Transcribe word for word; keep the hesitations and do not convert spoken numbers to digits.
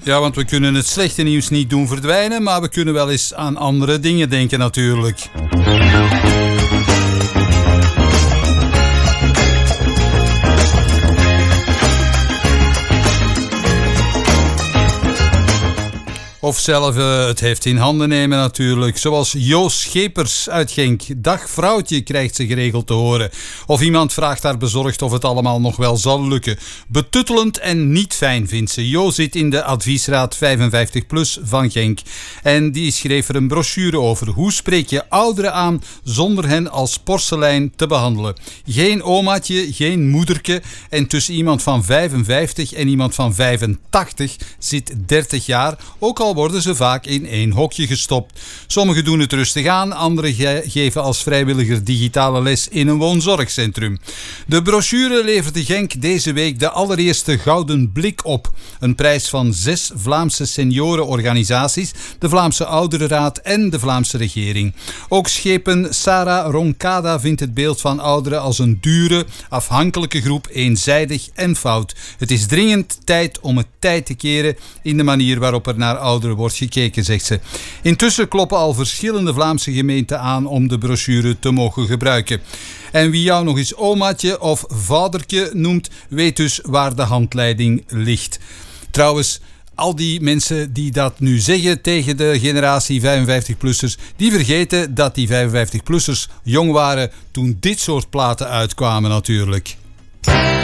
Ja, want we kunnen het slechte nieuws niet doen verdwijnen, maar we kunnen wel eens aan andere dingen denken natuurlijk. Of zelf uh, het heft in handen nemen natuurlijk. Zoals Joos Schepers uit Genk. Dag vrouwtje, krijgt ze geregeld te horen. Of iemand vraagt haar bezorgd of het allemaal nog wel zal lukken. Betuttelend en niet fijn vindt ze. Jo zit in de adviesraad vijfenvijftig plus van Genk. En die schreef er een brochure over. Hoe spreek je ouderen aan zonder hen als porselein te behandelen? Geen omaatje, geen moederke. En tussen iemand van vijfenvijftig en iemand van vijfentachtig zit dertig jaar. Ook al worden ze vaak in één hokje gestopt. Sommigen doen het rustig aan, anderen ge- geven als vrijwilliger digitale les in een woonzorgcentrum. De brochure leverde Genk deze week de allereerste Gouden Blik op. Een prijs van zes Vlaamse seniorenorganisaties, de Vlaamse Ouderenraad en de Vlaamse regering. Ook schepen Sarah Roncada vindt het beeld van ouderen als een dure, afhankelijke groep, eenzijdig en fout. Het is dringend tijd om het tij te keren in de manier waarop er naar ouderen wordt gekeken, zegt ze. Intussen kloppen al verschillende Vlaamse gemeenten aan om de brochure te mogen gebruiken. En wie jou nog eens omaatje of vadertje noemt, weet dus waar de handleiding ligt. Trouwens, al die mensen die dat nu zeggen tegen de generatie vijfenvijftig-plussers, die vergeten dat die vijfenvijftig-plussers jong waren toen dit soort platen uitkwamen natuurlijk.